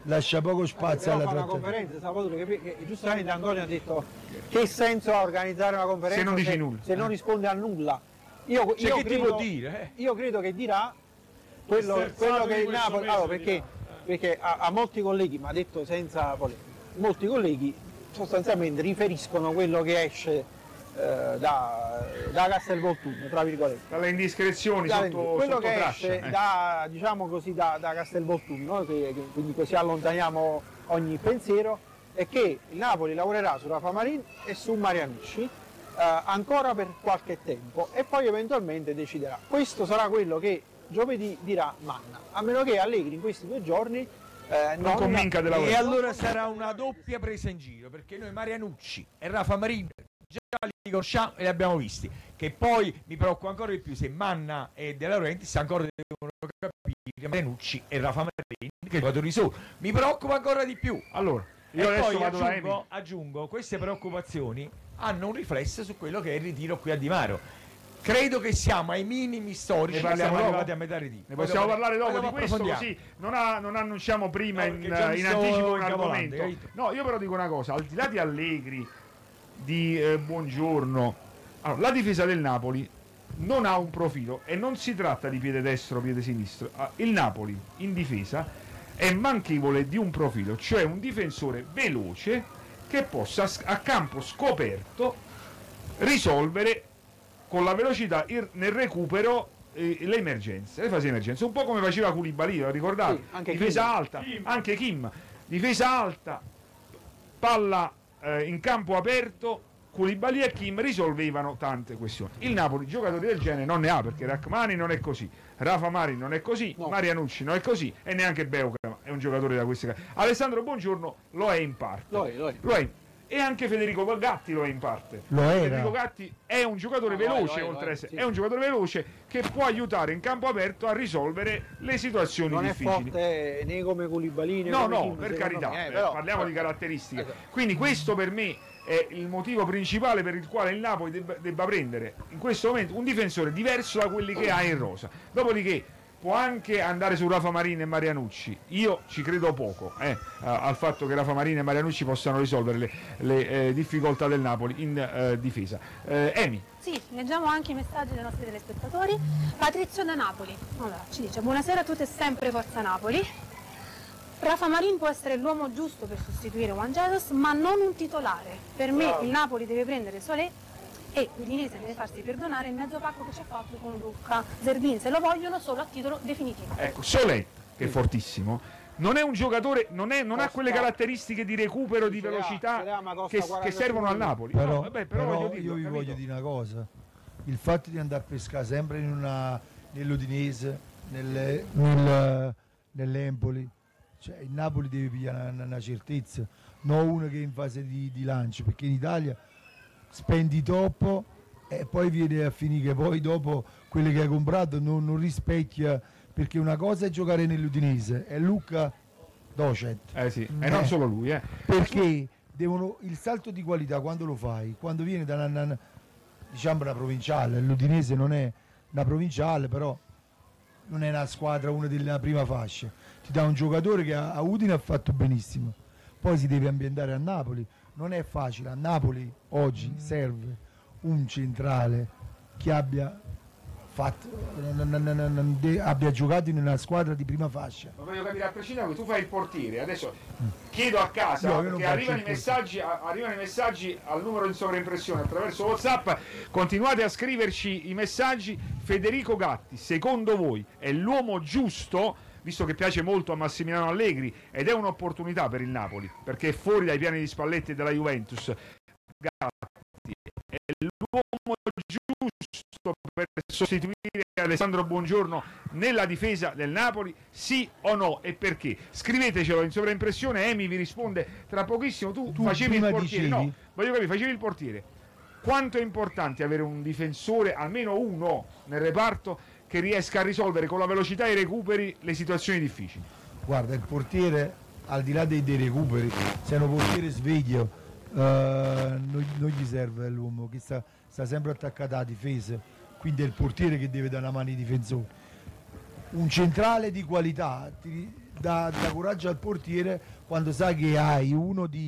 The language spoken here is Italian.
lascia poco spazio alla una conferenza, Salvatore, che giustamente Antonio ha detto che senso ha organizzare una conferenza se non dice nulla, se non risponde a nulla. Io che credo, ti può dire? Io credo che dirà quello che il Napoli, perché a molti colleghi, ma detto senza polemica, molti colleghi sostanzialmente riferiscono quello che esce da Castelvolturno, tra virgolette. Dalle indiscrezioni quello sotto che traccia, esce da, diciamo così, da Castelvolturno, quindi così allontaniamo ogni pensiero, è che il Napoli lavorerà su Rafa Marin e su Marianucci ancora per qualche tempo e poi eventualmente deciderà. Questo sarà quello che giovedì dirà Manna, a meno che Allegri in questi 2 giorni non convinca della e allora sarà una doppia presa in giro, perché noi Marianucci e Rafa Marin già li conosciamo e li abbiamo visti, che poi mi preoccupa ancora di più se Manna e De Laurentiis ancora devono capire Marianucci e Rafa Marin che giocatori sono, mi preoccupa ancora di più. Allora io e adesso poi aggiungo, queste preoccupazioni hanno un riflesso su quello che è il ritiro qui a Di Maro. Credo che siamo ai minimi storici, siamo arrivati a metà ritiro. Ne possiamo parlare dopo di questo, così non annunciamo prima in anticipo un argomento. No, io però dico una cosa, al di là di Allegri, di Buongiorno, allora, la difesa del Napoli non ha un profilo e non si tratta di piede destro o piede sinistro. Il Napoli in difesa è manchevole di un profilo, cioè un difensore veloce che possa a campo scoperto risolvere con la velocità nel recupero le emergenze, le fasi di emergenza, un po' come faceva Koulibaly, ricordate? Sì, anche difesa Kim. alta, anche Kim, difesa alta, palla in campo aperto, Koulibaly e Kim risolvevano tante questioni. Il Napoli giocatori del genere non ne ha, perché Rachmani non è così, Rafa Marin non è così, no. Marianucci non è così e neanche Beukam è un giocatore da queste cose. Alessandro Buongiorno lo è in parte, lo è. E anche Federico Gatti lo è in parte. Federico Gatti è un giocatore veloce, oltre a essere, sì. È un giocatore veloce che può aiutare in campo aperto a risolvere le situazioni difficili. Non è forte né come Koulibaly né come Kim, per carità, però, parliamo di caratteristiche. Quindi questo per me è il motivo principale per il quale il Napoli debba prendere in questo momento un difensore diverso da quelli che ha in rosa. Dopodiché può anche andare su Rafa Marin e Marianucci. Io ci credo poco al fatto che Rafa Marin e Marianucci possano risolvere le difficoltà del Napoli in difesa. Emi. Sì, leggiamo anche i messaggi dei nostri telespettatori. Patrizio da Napoli, allora, ci dice: buonasera, tutto è sempre Forza Napoli. Rafa Marin può essere l'uomo giusto per sostituire Juan Jesus, ma non un titolare. Per me il Napoli deve prendere Solé e l'Udinese deve farsi perdonare il mezzo pacco che ci ha fatto con Lucca. Zerbin se lo vogliono solo a titolo definitivo. Ecco, Solé, che è fortissimo, non è un giocatore, non ha quelle caratteristiche di recupero, di velocità che servono al Napoli. Però io vi voglio dire una cosa, il fatto di andare a pescare sempre nell'Udinese, nell'Empoli, cioè il Napoli deve pigliare una certezza, non uno che è in fase di lancio, perché in Italia spendi troppo e poi viene a finire che poi dopo quelli che hai comprato non rispecchia, perché una cosa è giocare nell'Udinese e Luca Docet sì. E non solo lui perché il salto di qualità quando lo fai, quando viene da una provinciale, l'Udinese non è una provinciale, però non è una squadra, una della prima fascia, ti dà un giocatore che a Udine ha fatto benissimo, poi si deve ambientare a Napoli. Non è facile, a Napoli oggi serve un centrale che abbia giocato in una squadra di prima fascia. Ma voglio capire, a prescindere che tu fai il portiere, adesso chiedo a casa, perché arrivano i messaggi al numero di sovraimpressione attraverso WhatsApp, continuate a scriverci i messaggi. Federico Gatti, secondo voi è l'uomo giusto, visto che piace molto a Massimiliano Allegri ed è un'opportunità per il Napoli, perché è fuori dai piani di Spalletti e della Juventus? Gatti è l'uomo giusto per sostituire Alessandro Buongiorno nella difesa del Napoli, sì o no, e perché? Scrivetecelo in sovraimpressione. Emi vi risponde tra pochissimo. Tu facevi il portiere, no, voglio capire, facevi il portiere. Quanto è importante avere un difensore, almeno uno nel reparto, che riesca a risolvere con la velocità e i recuperi le situazioni difficili? Guarda, il portiere, al di là dei recuperi, se è un portiere sveglio, non gli serve l'uomo che sta sempre attaccato alla difesa, quindi è il portiere che deve dare una mano ai difensori. Un centrale di qualità dà coraggio al portiere quando sai che hai uno di